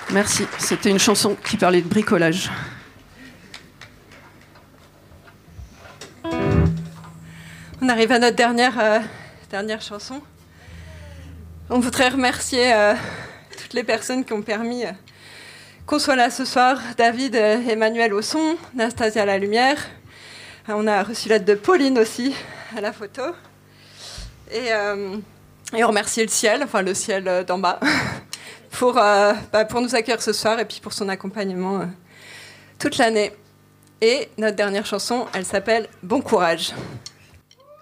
Merci. C'était une chanson qui parlait de bricolage. On arrive à notre dernière chanson. On voudrait remercier toutes les personnes qui ont permis qu'on soit là ce soir. David et Emmanuel au son, Nastasia à la lumière. On a reçu l'aide de Pauline aussi à la photo. Et on remercie le ciel d'en bas, pour nous accueillir ce soir et puis pour son accompagnement toute l'année. Et notre dernière chanson, elle s'appelle « Bon courage ».